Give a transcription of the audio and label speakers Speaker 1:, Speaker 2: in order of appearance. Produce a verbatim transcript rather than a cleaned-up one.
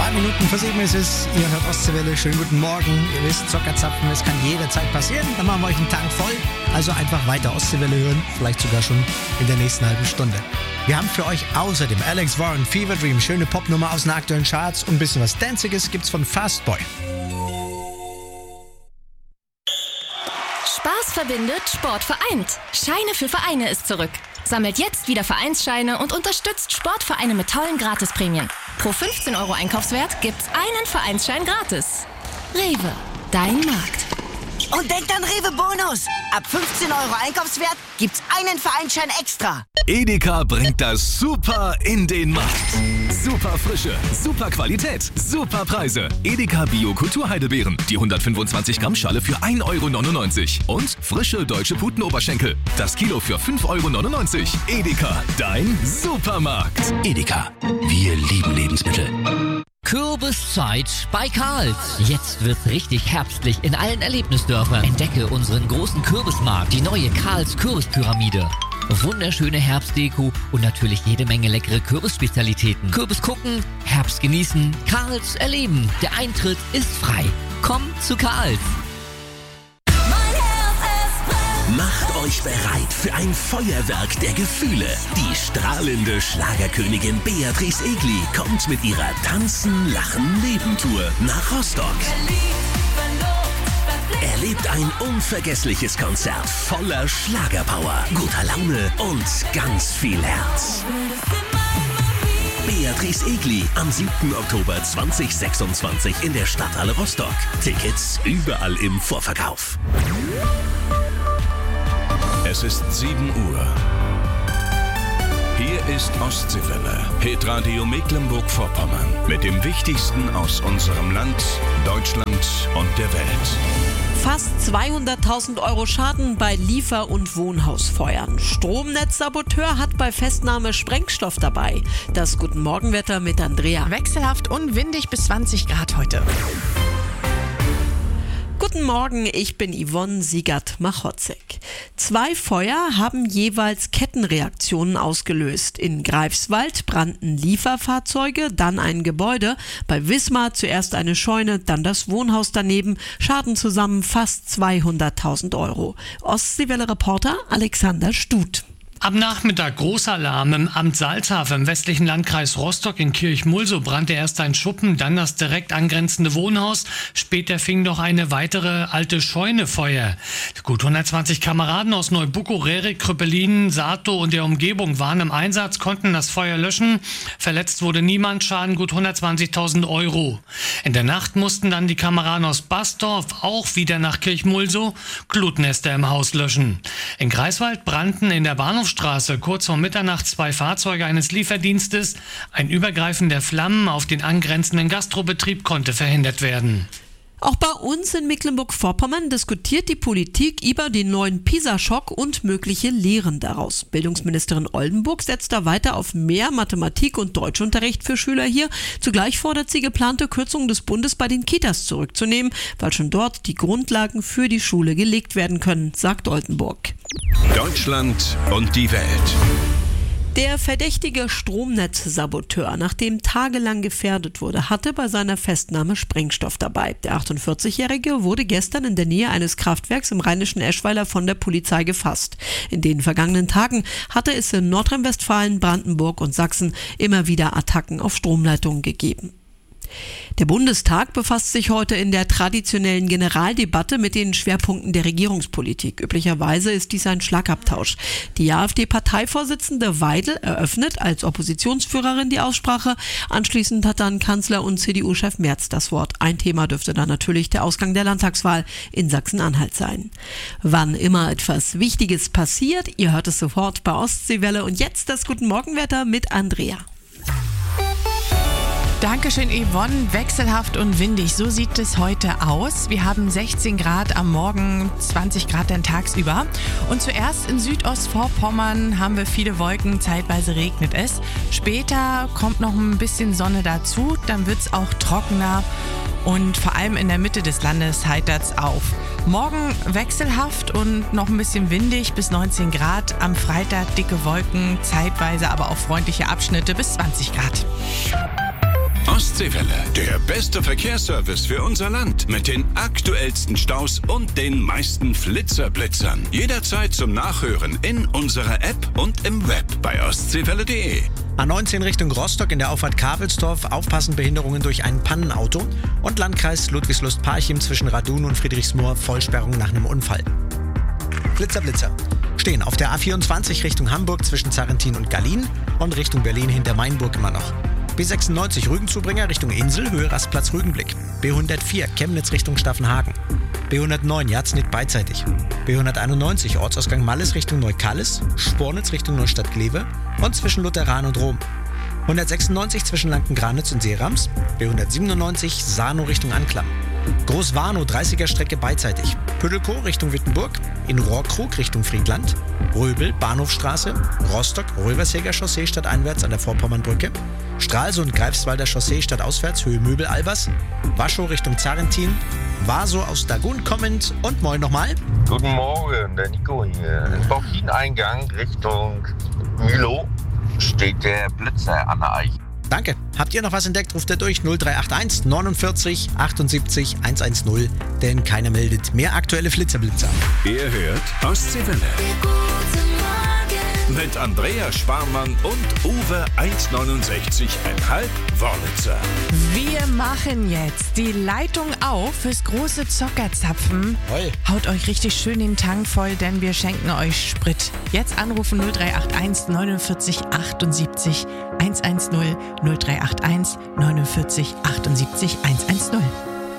Speaker 1: Zwei Minuten vor sieben ist es. Ihr hört Ostseewelle. Schönen guten Morgen. Ihr wisst, Zockerzapfen, es kann jederzeit passieren. Dann machen wir euch einen Tank voll. Also einfach weiter Ostseewelle hören. Vielleicht sogar schon in der nächsten halben Stunde. Wir haben für euch außerdem Alex Warren, Fever Dream, schöne Popnummer aus den aktuellen Charts und ein bisschen was Danziges gibt's von Fastboy.
Speaker 2: Spaß verbindet, Sport vereint. Scheine für Vereine ist zurück. Sammelt jetzt wieder Vereinsscheine und unterstützt Sportvereine mit tollen Gratisprämien. Pro fünfzehn Euro Einkaufswert gibt's einen Vereinsschein gratis. Rewe, dein Markt.
Speaker 3: Und denkt an Rewe Bonus. Ab fünfzehn Euro Einkaufswert gibt's einen Vereinsschein extra.
Speaker 4: Edeka bringt das Super in den Markt. Super Frische, super Qualität, super Preise. Edeka Bio Kulturheidelbeeren. Die hundertfünfundzwanzig Gramm Schale für ein Euro neunundneunzig. Und frische deutsche Putenoberschenkel. Das Kilo für fünf Euro neunundneunzig. Edeka, dein Supermarkt.
Speaker 5: Edeka, wir lieben Lebensmittel. Kürbiszeit bei Karls. Jetzt wird's richtig herbstlich in allen Erlebnisdörfern. Entdecke unseren großen Kürbismarkt, die neue Karls Kürbispyramide. Wunderschöne Herbstdeko und natürlich jede Menge leckere Kürbisspezialitäten. Kürbis gucken, Herbst genießen, Karls erleben. Der Eintritt ist frei. Komm zu Karls.
Speaker 6: Macht euch bereit für ein Feuerwerk der Gefühle. Die strahlende Schlagerkönigin Beatrice Egli kommt mit ihrer Tanzen, Lachen, Leben-Tour nach Rostock. Erlebt ein unvergessliches Konzert voller Schlagerpower, guter Laune und ganz viel Herz. Beatrice Egli am siebten Oktober zweitausendsechsundzwanzig in der Stadthalle Rostock. Tickets überall im Vorverkauf.
Speaker 7: Es ist sieben Uhr. Hier ist Ostseewelle, Hitradio Mecklenburg-Vorpommern. Mit dem Wichtigsten aus unserem Land, Deutschland und der Welt.
Speaker 8: Fast zweihunderttausend Euro Schaden bei Liefer- und Wohnhausfeuern. Stromnetzsaboteur hat bei Festnahme Sprengstoff dabei. Das Guten Morgenwetter mit Andrea.
Speaker 9: Wechselhaft und windig bis zwanzig Grad heute.
Speaker 8: Guten Morgen, ich bin Yvonne Siegert-Machotzek. Zwei Feuer haben jeweils Kettenreaktionen ausgelöst. In Greifswald brannten Lieferfahrzeuge, dann ein Gebäude. Bei Wismar zuerst eine Scheune, dann das Wohnhaus daneben. Schaden zusammen fast zweihunderttausend Euro. Ostseewelle-Reporter Alexander Stut.
Speaker 10: Am Nachmittag Großalarm im Amt Salzhafen im westlichen Landkreis Rostock in Kirchmulsow brannte erst ein Schuppen, dann das direkt angrenzende Wohnhaus. Später fing noch eine weitere alte Scheune Feuer. Gut hundertzwanzig Kameraden aus Neubuckow, Rerik, Krüppelin, Sato und der Umgebung waren im Einsatz, konnten das Feuer löschen. Verletzt wurde niemand, Schaden gut hundertzwanzigtausend Euro. In der Nacht mussten dann die Kameraden aus Basdorf auch wieder nach Kirchmulsow Glutnester im Haus löschen. In Greifswald brannten in der Bahnhof Straße kurz vor Mitternacht zwei Fahrzeuge eines Lieferdienstes. Ein Übergreifen der Flammen auf den angrenzenden Gastrobetrieb konnte verhindert werden.
Speaker 8: Auch bei uns in Mecklenburg-Vorpommern diskutiert die Politik über den neuen PISA-Schock und mögliche Lehren daraus. Bildungsministerin Oldenburg setzt da weiter auf mehr Mathematik- und Deutschunterricht für Schüler hier. Zugleich fordert sie geplante Kürzungen des Bundes bei den Kitas zurückzunehmen, weil schon dort die Grundlagen für die Schule gelegt werden können, sagt Oldenburg.
Speaker 7: Deutschland und die Welt.
Speaker 8: Der verdächtige Stromnetzsaboteur, nachdem tagelang gefährdet wurde, hatte bei seiner Festnahme Sprengstoff dabei. Der achtundvierzigjährige wurde gestern in der Nähe eines Kraftwerks im rheinischen Eschweiler von der Polizei gefasst. In den vergangenen Tagen hatte es in Nordrhein-Westfalen, Brandenburg und Sachsen immer wieder Attacken auf Stromleitungen gegeben. Der Bundestag befasst sich heute in der traditionellen Generaldebatte mit den Schwerpunkten der Regierungspolitik. Üblicherweise ist dies ein Schlagabtausch. Die AfD-Parteivorsitzende Weidel eröffnet als Oppositionsführerin die Aussprache. Anschließend hat dann Kanzler und C D U-Chef Merz das Wort. Ein Thema dürfte dann natürlich der Ausgang der Landtagswahl in Sachsen-Anhalt sein. Wann immer etwas Wichtiges passiert, ihr hört es sofort bei Ostseewelle. Und jetzt das Guten Morgenwetter mit Andrea.
Speaker 9: Dankeschön, Yvonne. Wechselhaft und windig. So sieht es heute aus. Wir haben sechzehn Grad am Morgen, zwanzig Grad dann tagsüber. Und zuerst in Südostvorpommern haben wir viele Wolken, zeitweise regnet es. Später kommt noch ein bisschen Sonne dazu, dann wird es auch trockener. Und vor allem in der Mitte des Landes heitert es auf. Morgen wechselhaft und noch ein bisschen windig bis neunzehn Grad. Am Freitag dicke Wolken, zeitweise aber auch freundliche Abschnitte bis zwanzig Grad.
Speaker 7: Ostsee Ostseewelle. Der beste Verkehrsservice für unser Land. Mit den aktuellsten Staus und den meisten Flitzerblitzern. Jederzeit zum Nachhören in unserer App und im Web bei ostseewelle punkt de.
Speaker 1: A neunzehn Richtung Rostock in der Auffahrt Kavelsdorf. Aufpassen, Behinderungen durch ein Pannenauto. Und Landkreis Ludwigslust-Parchim zwischen Radun und Friedrichsmoor. Vollsperrung nach einem Unfall. Blitzer, Blitzer. Stehen auf der A vierundzwanzig Richtung Hamburg zwischen Zarrentin und Gallien und Richtung Berlin hinter Mainburg immer noch. B sechsundneunzig Rügenzubringer Richtung Insel, Höhe Rastplatz Rügenblick. B hundertvier Chemnitz Richtung Staffenhagen. B hundertneun Jatznick beidseitig. B hunderteinundneunzig Ortsausgang Malles Richtung Neukallis, Spornitz Richtung Neustadt-Glewe und zwischen Lutheran und Rom. hundertsechsundneunzig zwischen Lanken-Granitz und Seerams. B hundertsiebenundneunzig Sarnow Richtung Anklam. Großwarnow dreißiger Strecke beidseitig. Püttelkow Richtung Wittenburg, in Rohrkrug Richtung Friedland, Röbel Bahnhofstraße, Rostock Röversäger Chaussee stadteinwärts an der Vorpommernbrücke, Stralsund Greifswalder Chaussee stadtauswärts Höhe Möbel-Albers, Waschow Richtung Zarrentin, Warsow aus Dagun kommend und moin nochmal.
Speaker 11: Guten Morgen, der Nico hier. Im Bauchin-Eingang Richtung Mühlow steht der Blitzer an der Eiche.
Speaker 1: Danke. Habt ihr noch was entdeckt, ruft ihr durch null drei acht eins neunundvierzig achtundsiebzig hundertzehn, denn keiner meldet mehr aktuelle Flitzerblitzer.
Speaker 7: Ihr hört Ostseewelle. Mit Andrea Sparmann und Uwe eins neunundsechzig Komma fünf Wörlitzer.
Speaker 9: Wir machen jetzt die Leitung auf fürs große Zockerzapfen.
Speaker 1: Toll.
Speaker 9: Haut euch richtig schön den Tank voll, denn wir schenken euch Sprit. Jetzt anrufen null drei acht eins neunundvierzig achtundsiebzig hundertzehn null drei acht eins neunundvierzig achtundsiebzig hundertzehn.